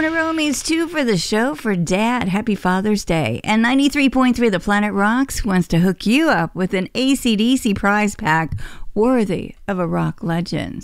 One in a row means two for the show for Dad. Happy Father's Day. And 93.3 The Planet Rocks wants to hook you up with an AC/DC prize pack worthy of a rock legend.